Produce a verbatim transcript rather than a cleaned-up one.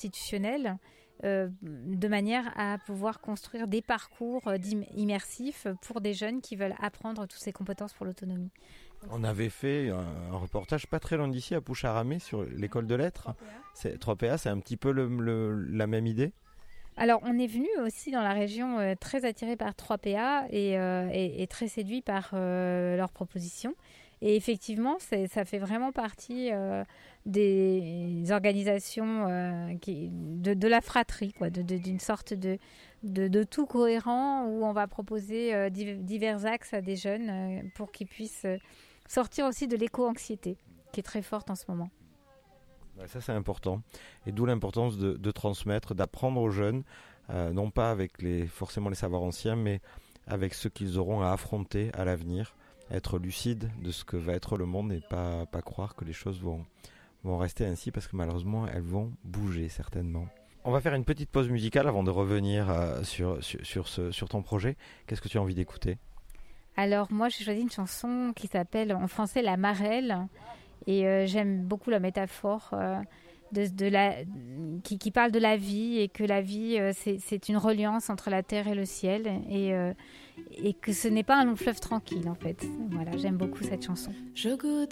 institutionnelle, euh, de manière à pouvoir construire des parcours euh, immersifs pour des jeunes qui veulent apprendre toutes ces compétences pour l'autonomie. On avait fait un, un reportage pas très loin d'ici à Poucharamé sur l'école de lettres. C'est, trois P A, c'est un petit peu le, le, la même idée? Alors, on est venu aussi dans la région euh, très attiré par trois P A et, euh, et, et très séduit par euh, leurs propositions. Et effectivement, c'est, ça fait vraiment partie euh, des organisations euh, qui, de, de la fratrie, quoi, de, de, d'une sorte de, de, de tout cohérent où on va proposer euh, divers axes à des jeunes euh, pour qu'ils puissent sortir aussi de l'éco-anxiété, qui est très forte en ce moment. Ça, c'est important. Et d'où l'importance de, de transmettre, d'apprendre aux jeunes, euh, non pas avec les, forcément les savoirs anciens, mais avec ceux qu'ils auront à affronter à l'avenir, être lucides de ce que va être le monde et pas, pas croire que les choses vont, vont rester ainsi, parce que malheureusement, elles vont bouger certainement. On va faire une petite pause musicale avant de revenir euh, sur, sur, sur, ce, sur ton projet. Qu'est-ce que tu as envie d'écouter ? Alors moi, j'ai choisi une chanson qui s'appelle en français « La Marelle ». Et euh, j'aime beaucoup la métaphore euh, de, de la, qui, qui parle de la vie et que la vie, euh, c'est, c'est une reliance entre la terre et le ciel et, euh, et que ce n'est pas un long fleuve tranquille en fait. Voilà, j'aime beaucoup cette chanson. Je goûte